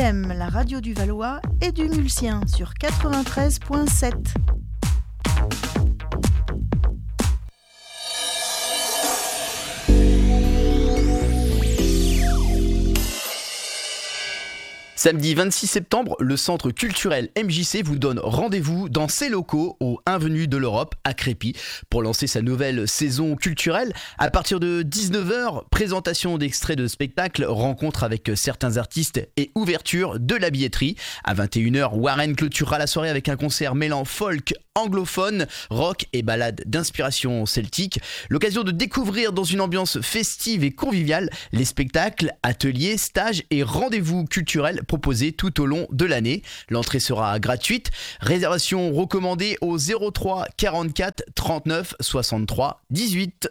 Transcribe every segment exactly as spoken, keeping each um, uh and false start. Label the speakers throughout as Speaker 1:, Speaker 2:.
Speaker 1: M, la radio du Valois et du Mulsien sur quatre-vingt-treize virgule sept.
Speaker 2: Samedi vingt-six septembre, le centre culturel M J C vous donne rendez-vous dans ses locaux au Avenue de l'Europe à Crépy pour lancer sa nouvelle saison culturelle. À partir de dix-neuf heures, présentation d'extraits de spectacles, rencontre avec certains artistes et ouverture de la billetterie. À vingt et une heures, Warren clôturera la soirée avec un concert mêlant folk, anglophone, rock et ballade d'inspiration celtique. L'occasion de découvrir dans une ambiance festive et conviviale les spectacles, ateliers, stages et rendez-vous culturels proposés tout au long de l'année. L'entrée sera gratuite. Réservation recommandée au zéro trois quarante-quatre trente-neuf soixante-trois dix-huit.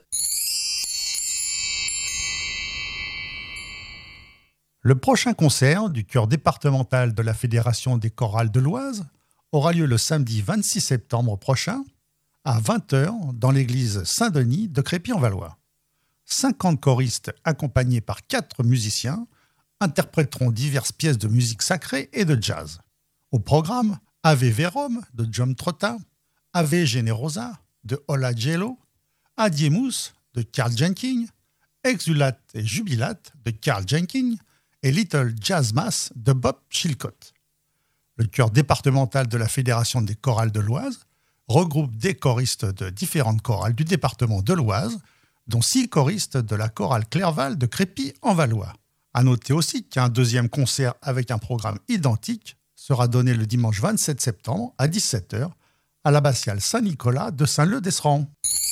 Speaker 3: Le prochain concert du chœur départemental de la Fédération des chorales de l'Oise aura lieu le samedi vingt-six septembre prochain à vingt heures dans l'église Saint-Denis de Crépy-en-Valois. cinquante choristes accompagnés par quatre musiciens interpréteront diverses pièces de musique sacrée et de jazz. Au programme, Ave Verum de John Trotta, Ave Generosa de Ola Gelo, Adiemus de Carl Jenkins, Exulat et Jubilat de Carl Jenkins et Little Jazz Mass de Bob Chilcott. Le chœur départemental de la Fédération des chorales de l'Oise regroupe des choristes de différentes chorales du département de l'Oise, dont six choristes de la chorale Clerval de Crépy-en-Valois. À noter aussi qu'un deuxième concert avec un programme identique sera donné le dimanche vingt-sept septembre à dix-sept heures à l'abbatiale Saint-Nicolas de Saint-Leu-d'Esserand.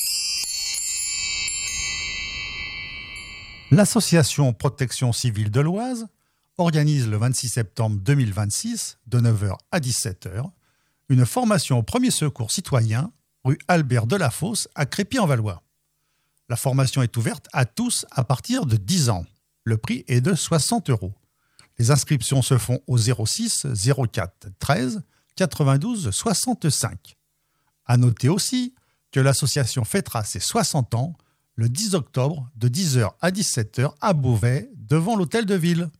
Speaker 3: L'association Protection civile de l'Oise organise le vingt-six septembre deux mille vingt-six, de neuf heures à dix-sept heures, une formation au premier secours citoyen rue Albert Delafosse à Crépy-en-Valois. La formation est ouverte à tous à partir de dix ans. Le prix est de soixante euros. Les inscriptions se font au zéro six zéro quatre treize quatre-vingt-douze soixante-cinq. À noter aussi que l'association fêtera ses soixante ans le dix octobre de dix heures à dix-sept heures à Beauvais, devant l'hôtel de ville.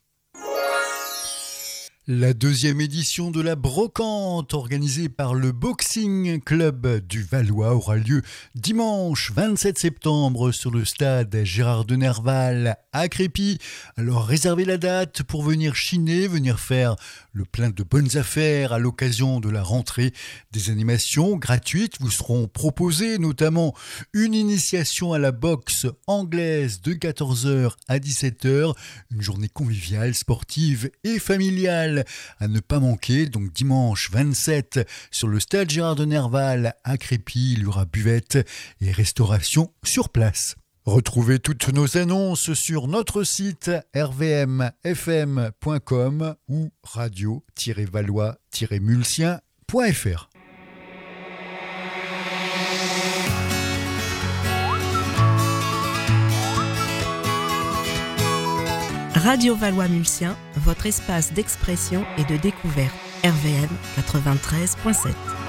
Speaker 4: La deuxième édition de la Brocante, organisée par le Boxing Club du Valois, aura lieu dimanche vingt-sept septembre sur le stade Gérard de Nerval à Crépy. Alors réservez la date pour venir chiner, venir faire le plein de bonnes affaires à l'occasion de la rentrée. Des animations gratuites vous seront proposées, notamment une initiation à la boxe anglaise de quatorze heures à dix-sept heures, une journée conviviale, sportive et familiale à ne pas manquer. Donc dimanche vingt-sept sur le stade Gérard de Nerval à Crépy, il y aura buvette et restauration sur place. Retrouvez toutes nos annonces sur notre site r v m f m point com ou radio tiret valois tiret mulsien point f r.
Speaker 1: Radio Valois Mulsien, votre espace d'expression et de découverte. R V M quatre-vingt-treize virgule sept.